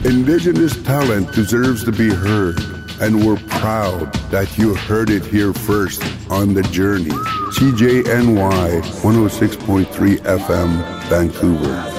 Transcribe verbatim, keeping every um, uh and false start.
Indigenous talent deserves to be heard, and we're proud that you heard it here first on The Journey. C J N Y one oh six point three F M, Vancouver.